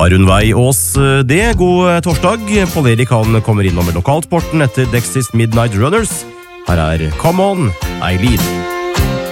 Arun Veiås det. God torsdag. Pål Erik han kommer innom med lokalsporten etter Dexys Midnight Runners. Her er Come On, Eileen.